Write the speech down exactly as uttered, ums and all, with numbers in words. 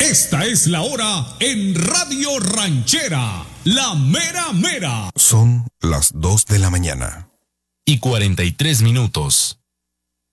Esta es la hora en Radio Ranchera, la mera mera. Son las dos de la mañana. Y cuarenta y tres minutos.